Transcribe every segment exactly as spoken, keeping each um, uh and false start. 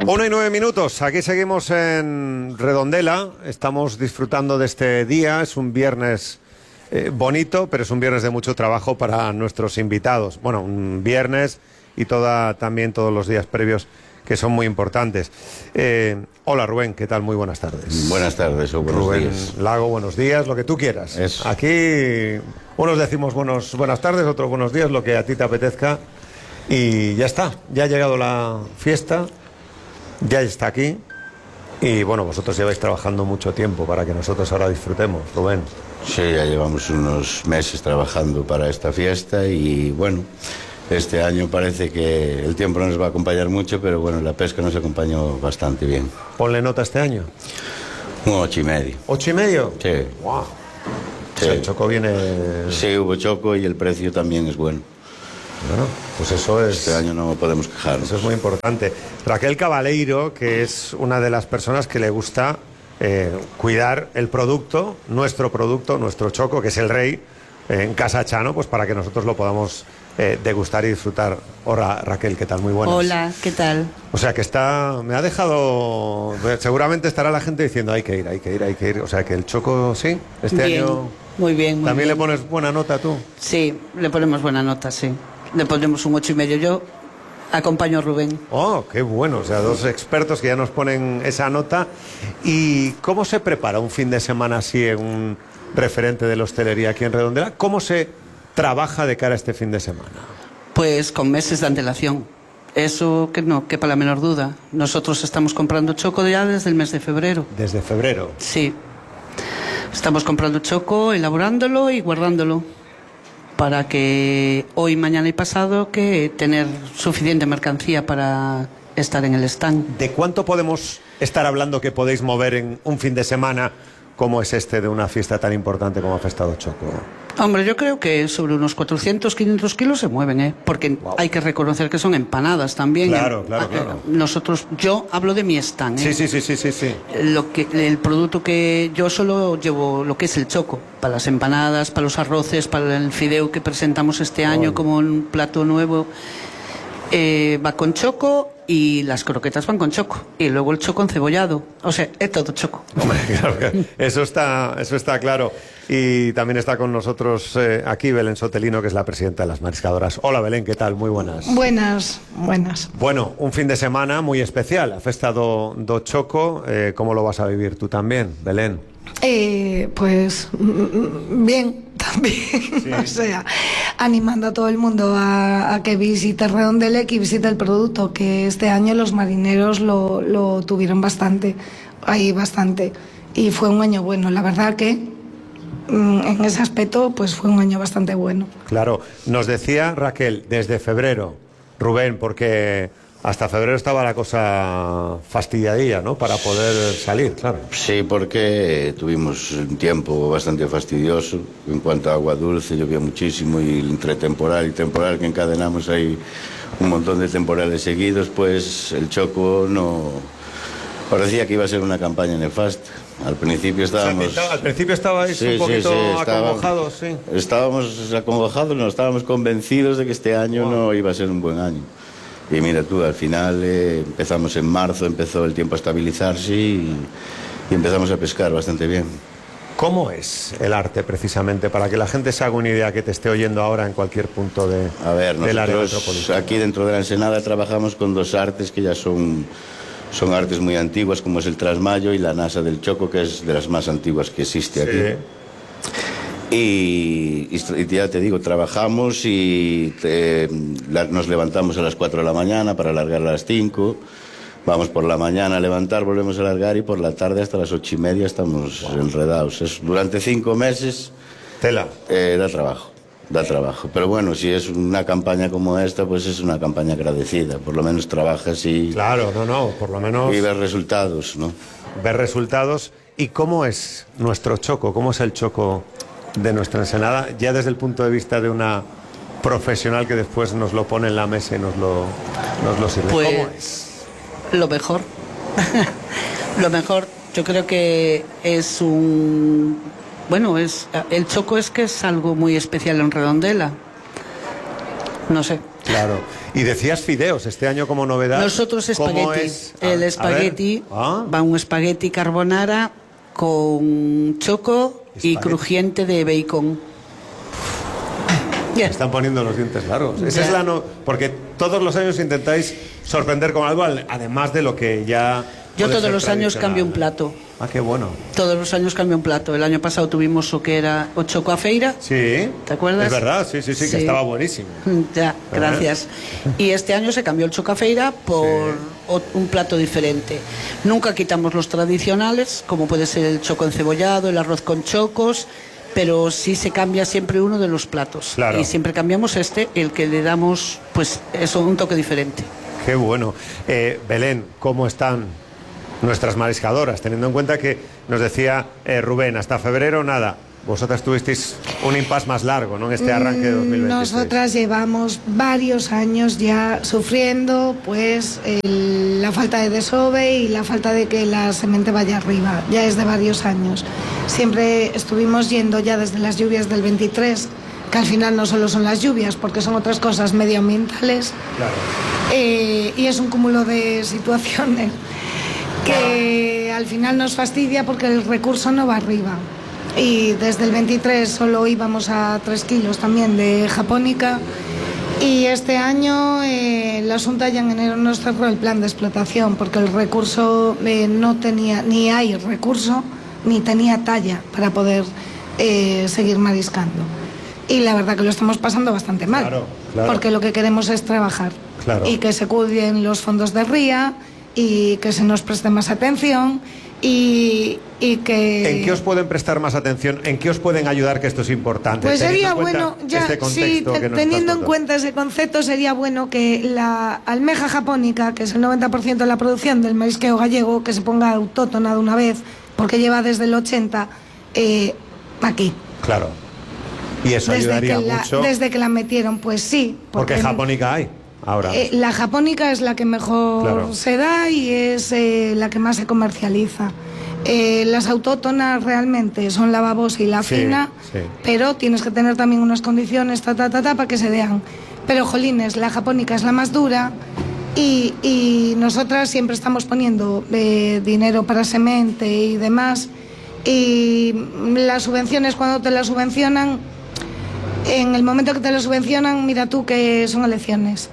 Una y nueve minutos, aquí seguimos en Redondela, estamos disfrutando de este día, es un viernes eh, bonito, pero es un viernes de mucho trabajo para nuestros invitados. Bueno, un viernes y toda, también todos los días previos que son muy importantes. Eh, hola Rubén, ¿qué tal? Muy buenas tardes. Buenas tardes o buenos Rubén días. Lago, buenos días, lo que tú quieras. Eso. Aquí unos decimos buenos, buenas tardes, otros buenos días, lo que a ti te apetezca. Y ya está, ya ha llegado la fiesta, ya está aquí. Y bueno, vosotros lleváis trabajando mucho tiempo para que nosotros ahora disfrutemos, Rubén. Sí, ya llevamos unos meses trabajando para esta fiesta y bueno, este año parece que el tiempo no nos va a acompañar mucho, pero bueno, la pesca nos acompañó bastante bien. Ponle nota este año. Un ocho y medio. ¿Ocho y medio? Sí. Wow. Sí. O sea, el choco viene... Sí, hubo choco y el precio también es bueno. Bueno, pues eso es... Este año no podemos quejarnos. Eso es muy importante. Raquel Cabaleiro, que es una de las personas que le gusta eh, cuidar el producto, nuestro producto, nuestro choco, que es el rey, eh, en Casa Chano, pues para que nosotros lo podamos eh, degustar y disfrutar. Hola Raquel, ¿qué tal? Muy buenas. Hola, ¿qué tal? O sea que está... Me ha dejado... Seguramente estará la gente diciendo hay que ir, hay que ir, hay que ir. O sea que el choco, sí, este Bien, año... muy bien, muy ¿También bien. le pones buena nota tú? Sí, le ponemos buena nota, sí. Le pondremos un ocho y medio. Yo acompaño a Rubén. Oh, qué bueno. O sea, dos expertos que ya nos ponen esa nota. ¿Y cómo se prepara un fin de semana así en un referente de la hostelería aquí en Redondela? ¿Cómo se trabaja de cara a este fin de semana? Pues con meses de antelación. Eso que no quepa la menor duda. Nosotros estamos comprando choco ya desde el mes de febrero. Desde febrero. Sí. Estamos comprando choco, elaborándolo y guardándolo, para que hoy, mañana y pasado que tener suficiente mercancía para estar en el stand. ¿De cuánto podemos estar hablando que podéis mover en un fin de semana como es este de una fiesta tan importante como ha Festado Choco? Hombre, yo creo que sobre unos cuatrocientos, quinientos kilos se mueven, ¿eh? Porque wow, hay que reconocer que son empanadas también. Claro, claro, claro. Nosotros, yo hablo de mi stand, ¿eh? Sí, sí, sí, sí, sí, sí. Lo que, el producto que yo solo llevo, lo que es el choco, para las empanadas, para los arroces, para el fideo que presentamos este año, oh, como un plato nuevo. Eh, va con choco y las croquetas van con choco y luego el choco encebollado, o sea, es todo choco. Hombre, claro que eso está, eso está claro. Y también está con nosotros eh, aquí Belén Sotelino, que es la presidenta de las mariscadoras. Hola Belén, ¿qué tal? Muy buenas. Buenas, buenas. Bueno, un fin de semana muy especial, ha Festado do Choco. Eh, ¿cómo lo vas a vivir tú también, Belén? Eh, pues bien, también. Sí. O sea, animando a todo el mundo a, a que visite Redondela y que visite el producto, que este año los marineros lo, lo tuvieron bastante, ahí bastante. Y fue un año bueno, la verdad que en ese aspecto pues fue un año bastante bueno. Claro, nos decía Raquel, desde febrero, Rubén, porque hasta febrero estaba la cosa fastidiadilla, ¿no? Para poder salir, claro. Sí, porque tuvimos un tiempo bastante fastidioso en cuanto a agua dulce, llovía muchísimo y entre temporal y temporal que encadenamos ahí un montón de temporales seguidos, pues el choco no... Parecía que iba a ser una campaña nefasta. Al principio estábamos... O sea, al principio estabais sí, un poquito sí, sí, acongojados, sí. Estábamos acongojados, no, estábamos convencidos de que este año wow, no iba a ser un buen año. Y mira tú, al final eh, empezamos en marzo, empezó el tiempo a estabilizarse y, y empezamos a pescar bastante bien. ¿Cómo es el arte precisamente, para que la gente se haga una idea que te esté oyendo ahora en cualquier punto de, a ver, del área metropolitana? Aquí dentro de la Ensenada trabajamos con dos artes que ya son... Son artes muy antiguas, como es el trasmayo y la nasa del choco, que es de las más antiguas que existe aquí. Sí. Y, y, y ya te digo, trabajamos y te, la, nos levantamos a las cuatro de la mañana para alargar a las cinco. Vamos por la mañana a levantar, volvemos a alargar y por la tarde hasta las ocho y media estamos wow, enredados. Es, durante cinco meses Tela. Eh, da trabajo. Da trabajo, pero bueno, si es una campaña como esta, pues es una campaña agradecida, por lo menos trabajas y... Claro, no, no, por lo menos... Y ver resultados, ¿no? Ver resultados. ¿Y cómo es nuestro choco? ¿Cómo es el choco de nuestra Ensenada? Ya desde el punto de vista de una profesional que después nos lo pone en la mesa y nos lo, nos lo sirve. Pues, ¿cómo es? Lo mejor. Lo mejor, yo creo que es un... Bueno, es el choco es que es algo muy especial en Redondela. No sé, Claro. Y decías fideos, este año como novedad. Nosotros espagueti. Es? El A, espagueti, a ah. va un espagueti carbonara con choco espagueti. Y crujiente de bacon. Yeah. Están poniendo los dientes largos. Esa yeah. es la no... Porque todos los años intentáis sorprender con algo, además de lo que ya... Yo todos los años cambio un plato. Ah, qué bueno. Todos los años cambio un plato. El año pasado tuvimos lo que era o choco a feira. Sí. ¿Te acuerdas? Es verdad, sí, sí, sí, sí. que estaba buenísimo. Ya, gracias. Y este año se cambió el choco a feira por sí. un plato diferente. Nunca quitamos los tradicionales, como puede ser el choco encebollado, el arroz con chocos, pero sí se cambia siempre uno de los platos. Claro. Y siempre cambiamos este, el que le damos, pues, eso, un toque diferente. Qué bueno. Eh, Belén, ¿cómo están nuestras mariscadoras? Teniendo en cuenta que nos decía eh, Rubén, hasta febrero nada. Vosotras tuvisteis un impasse más largo, ¿no? En este arranque de dos mil veintiséis. Nosotras llevamos varios años ya sufriendo, pues, el, la falta de desove y la falta de que la semente vaya arriba. Ya es de varios años. Siempre estuvimos yendo ya desde las lluvias del veintitrés, que al final no solo son las lluvias, porque son otras cosas medioambientales. Claro. Eh, y es un cúmulo de situaciones que al final nos fastidia porque el recurso no va arriba. Y desde el veintitrés solo íbamos a tres kilos también de japónica, y este año eh, la Junta ya en enero nos cerró el plan de explotación porque el recurso eh, no tenía, ni hay recurso, ni tenía talla para poder eh, seguir mariscando. Y la verdad que lo estamos pasando bastante mal, claro, claro. porque lo que queremos es trabajar, claro. y que se cuiden los fondos de ría y que se nos preste más atención. Y, y que... ¿En qué os pueden prestar más atención? ¿En qué os pueden ayudar, que esto es importante? Pues sería bueno, ya, este sí, te, teniendo en cuenta ese concepto, sería bueno que la almeja japónica, que es el noventa por ciento de la producción del marisqueo gallego, que se ponga autóctona de una vez, porque lleva desde el ochenta eh, aquí. Claro. Y eso desde ayudaría que la, mucho. Desde que la metieron, pues sí. Porque, porque japónica hay. Ahora. Eh, la japónica es la que mejor claro. se da y es eh, la que más se comercializa. Eh, las autóctonas realmente son la babosa y la sí, fina, sí. pero tienes que tener también unas condiciones ta, ta, ta, ta, para que se vean. Pero, jolines, la japónica es la más dura y, y nosotras siempre estamos poniendo eh, dinero para semente y demás. Y las subvenciones, cuando te las subvencionan, en el momento que te las subvencionan, mira tú que son elecciones.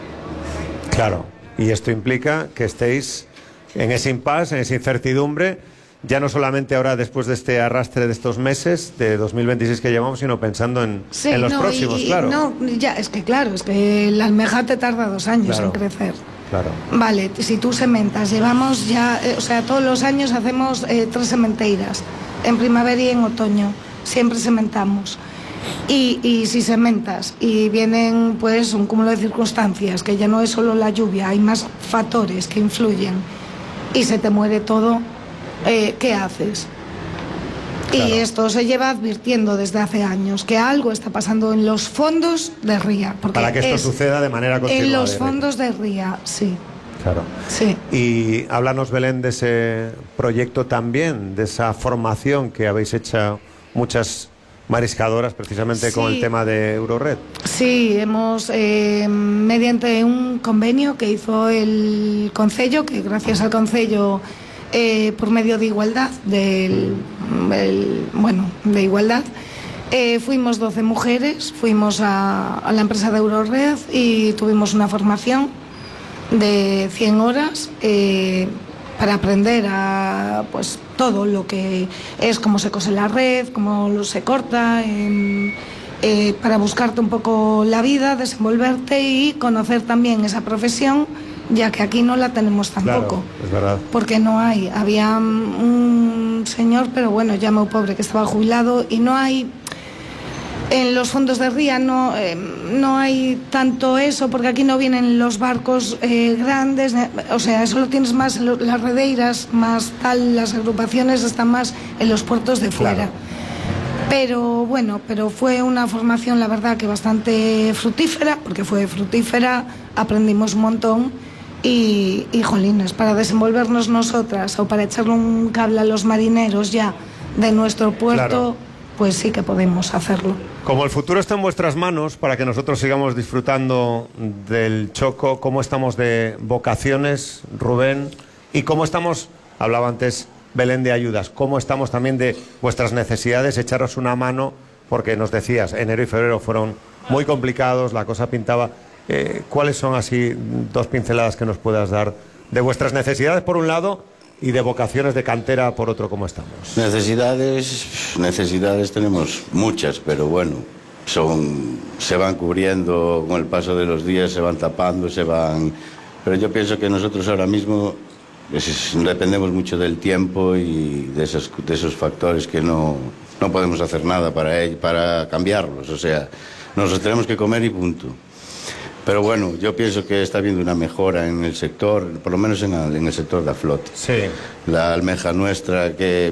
Claro, y esto implica que estéis en ese impasse, en esa incertidumbre, ya no solamente ahora después de este arrastre de estos meses de dos mil veintiséis que llevamos, sino pensando en, sí, en los no, próximos, y, claro. No, ya, es que claro, es que la almeja te tarda dos años claro, en crecer. Claro. Vale, si tú sementas, llevamos ya, eh, o sea, todos los años hacemos eh, tres sementeiras, en primavera y en otoño, siempre sementamos. Y, y si cementas y vienen pues un cúmulo de circunstancias, que ya no es solo la lluvia, hay más factores que influyen y se te muere todo, eh, ¿qué haces? Claro. Y esto se lleva advirtiendo desde hace años, que algo está pasando en los fondos de ría. Porque para que esto suceda de manera continua. En los fondos de ría, sí. Claro. Sí. Y háblanos, Belén, de ese proyecto también, de esa formación que habéis hecho muchas mariscadoras precisamente sí. con el tema de Eurored. Sí, hemos, eh, mediante un convenio que hizo el Concello, que gracias al Concello, eh, por medio de igualdad, del, el, bueno, de igualdad, eh, fuimos doce mujeres, fuimos a, a la empresa de Eurored y tuvimos una formación de cien horas, eh, para aprender a pues todo lo que es cómo se cose la red, cómo se corta, eh, eh, para buscarte un poco la vida, desenvolverte y conocer también esa profesión, ya que aquí no la tenemos tampoco. Claro, es verdad. Porque no hay, había un señor, pero bueno, ya muy pobre, que estaba jubilado y no hay... En los fondos de ría no, eh, no hay tanto eso, porque aquí no vienen los barcos eh, grandes, o sea, eso lo tienes más en lo, las redeiras, más tal, las agrupaciones están más en los puertos de fuera. Claro. Pero bueno, pero fue una formación, la verdad, que bastante fructífera, porque fue fructífera, aprendimos un montón y, y jolines, para desenvolvernos nosotras o para echarle un cable a los marineros ya de nuestro puerto... Claro. pues sí que podemos hacerlo. Como el futuro está en vuestras manos, para que nosotros sigamos disfrutando del Choco, ¿cómo estamos de vocaciones, Rubén? ¿Y cómo estamos, hablaba antes Belén, de ayudas? ¿Cómo estamos también de vuestras necesidades? Echaros una mano, porque nos decías, enero y febrero fueron muy complicados, la cosa pintaba. Eh, ¿Cuáles son así dos pinceladas que nos puedas dar de vuestras necesidades por un lado y de vocaciones de cantera por otro? ¿Cómo estamos? Necesidades, necesidades tenemos muchas, pero bueno, son, se van cubriendo con el paso de los días, se van tapando, se van... Pero yo pienso que nosotros ahora mismo es, dependemos mucho del tiempo y de esos, de esos factores que no, no podemos hacer nada para, él, para cambiarlos. O sea, nos los tenemos que comer y punto. Pero bueno, yo pienso que está habiendo una mejora en el sector, por lo menos en el, en el sector de la flota. Sí. La almeja nuestra, que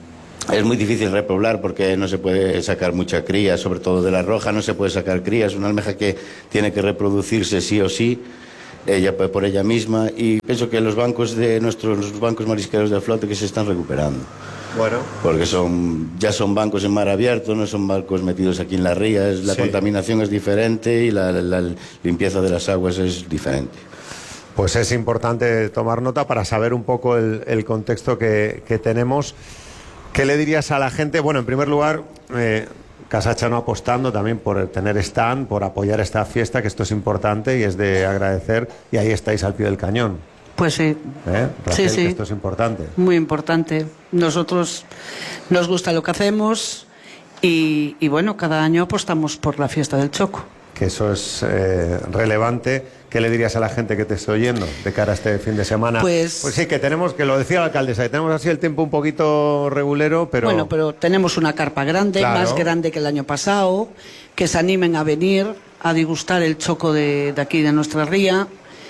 es muy difícil repoblar porque no se puede sacar mucha cría, sobre todo de la roja no se puede sacar cría, es una almeja que tiene que reproducirse sí o sí, ella por ella misma, y pienso que los bancos de nuestros los bancos marisqueros de la flota que se están recuperando. Bueno. Porque son, ya son bancos en mar abierto, no son barcos metidos aquí en la ría, es, la sí. contaminación es diferente y la, la, la limpieza de las aguas es diferente. Pues es importante tomar nota para saber un poco el, el contexto que, que tenemos. ¿Qué le dirías a la gente? Bueno, en primer lugar, eh, Casa Chano apostando también por tener stand, por apoyar esta fiesta, que esto es importante y es de agradecer, y ahí estáis al pie del cañón. Pues sí. ¿Eh? Raquel, sí, sí. Que esto es importante. Muy importante. Nosotros nos gusta lo que hacemos y, y bueno, cada año apostamos por la fiesta del Choco. Que eso es eh, relevante. ¿Qué le dirías a la gente que te esté oyendo de cara a este fin de semana? Pues, pues sí, que tenemos, que lo decía la alcaldesa, que tenemos así el tiempo un poquito regulero, pero... Bueno, pero tenemos una carpa grande, claro, más grande que el año pasado, que se animen a venir a degustar el Choco de, de aquí, de nuestra ría.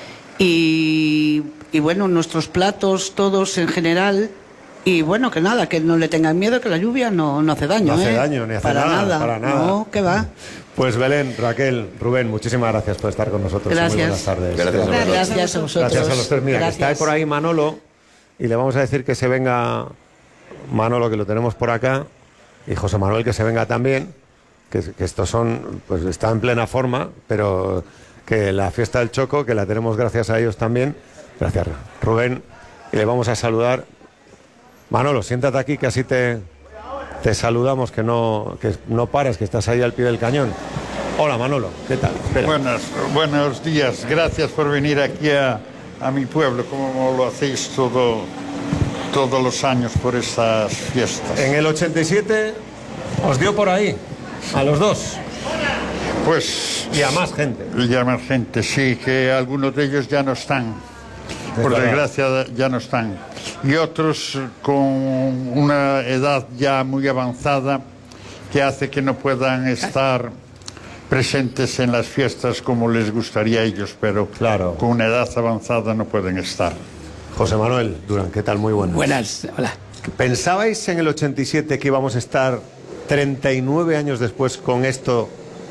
Y, y bueno, nuestros platos, todos en general, y bueno, que nada, que no le tengan miedo, que la lluvia no, no hace daño. No hace ¿eh? daño, ni hace para nada, nada, para nada. No, que va. Pues Belén, Raquel, Rubén, muchísimas gracias por estar con nosotros. Gracias. Muy buenas tardes. Gracias, gracias, gracias a vosotros. Gracias a los tres. Mira, gracias. que está ahí por ahí Manolo, y le vamos a decir que se venga Manolo, que lo tenemos por acá, y José Manuel, que se venga también, que, que estos son, pues está en plena forma, pero... que la fiesta del Choco, que la tenemos gracias a ellos también. Gracias, Rubén. Y le vamos a saludar. Manolo, siéntate aquí, que así te, te saludamos, que no, que no pares, que estás ahí al pie del cañón. Hola, Manolo, ¿qué tal? Espera. Buenos, buenos días, gracias por venir aquí a, a mi pueblo, como lo hacéis todo, todos los años por estas fiestas. En el ochenta y siete os dio por ahí, a los dos. Pues... Y a más gente. Y a más gente, sí, que algunos de ellos ya no están. Por desgracia ya no están. Y otros con una edad ya muy avanzada que hace que no puedan estar presentes en las fiestas como les gustaría a ellos, pero claro, con una edad avanzada no pueden estar. José Manuel Durán, ¿qué tal? Muy buenas. Buenas, hola. ¿Pensabais en el ochenta y siete que íbamos a estar treinta y nueve años después con esto,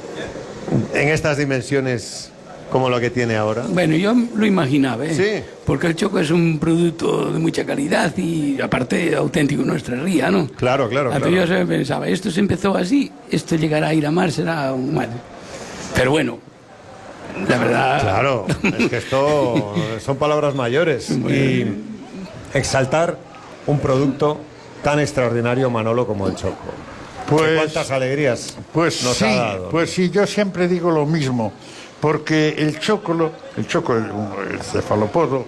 en estas dimensiones, como lo que tiene ahora? Bueno, yo lo imaginaba, ¿eh? Sí. Porque el Choco es un producto de mucha calidad y aparte auténtico en nuestra ría, ¿no? Claro, claro, claro. Yo se pensaba, esto se empezó así, esto llegará a ir a mar, será un mal. Pero bueno, la verdad... Claro, es que esto son palabras mayores. Y exaltar un producto tan extraordinario, Manolo, como el Choco. Pues, ¿cuántas alegrías pues nos sí, ha dado? Pues sí, yo siempre digo lo mismo, porque el chocolo, el choco, el, el cefalopodo,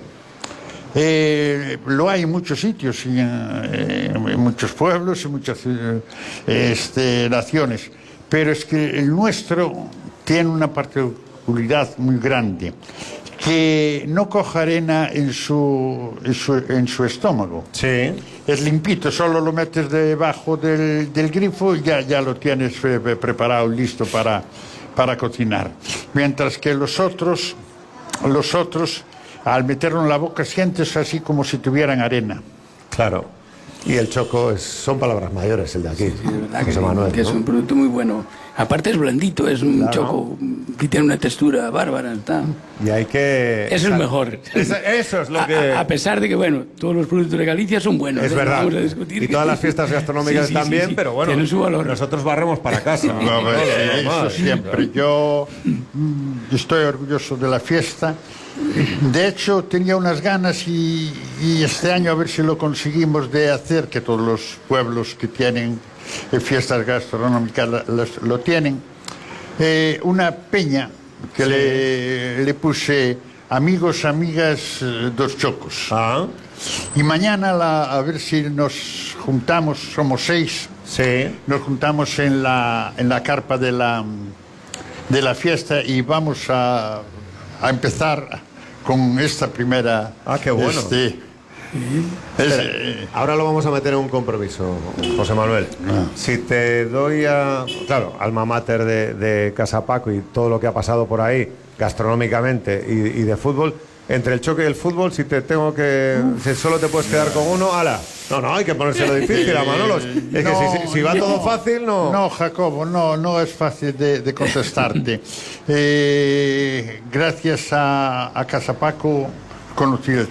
eh, lo hay en muchos sitios, y en, en muchos pueblos, en muchas este, naciones, pero es que el nuestro tiene una particularidad muy grande, que no coja arena en su, en su, en su estómago. Sí. Es limpito, solo lo metes debajo del, del grifo y ya, ya lo tienes eh, preparado, listo para, para cocinar. Mientras que los otros, los otros, al meterlo en la boca, sientes así como si tuvieran arena. Claro. Y el Choco es, son palabras mayores, el de aquí. Sí, de verdad José que, Manuel, que ¿no? es un producto muy bueno. Aparte es blandito, es un Claro. choco que tiene una textura bárbara. Está. Y hay que... Eso es mejor. Eso, eso es lo A- que... A, a pesar de que, bueno, todos los productos de Galicia son buenos. Es ¿eh? verdad. Vamos a discutir. Y todas las fiestas gastronómicas Sí, sí, también, sí, sí. pero bueno, Tienen su valor. nosotros barremos para casa. No, No, eh, normal. eso siempre. Yo mm, estoy orgulloso de la fiesta. De hecho, tenía unas ganas y, y este año a ver si lo conseguimos de hacer, que todos los pueblos que tienen eh, fiestas gastronómicas la- las- lo tienen, eh, una peña que le, le puse amigos, amigas, eh, dos chocos. Ah, Y mañana la- a ver si nos juntamos, somos seis, sí. nos juntamos en la, en la carpa de la, de la fiesta y vamos a, a empezar con esta primera... Ah, qué bueno. este, es, eh, Ahora lo vamos a meter en un compromiso, José Manuel. Ah. Si te doy a, claro, alma mater de, de Casa Paco y todo lo que ha pasado por ahí, gastronómicamente y, y de fútbol, entre el choque y el fútbol, si te tengo que, si solo te puedes quedar con uno, ala. No, no, hay que ponérselo difícil a Manolos. Es que no, si, si- si va todo fácil, no. No, Jacobo, no, no es fácil de, de contestarte. Eh, gracias a, a Casa Paco conocí el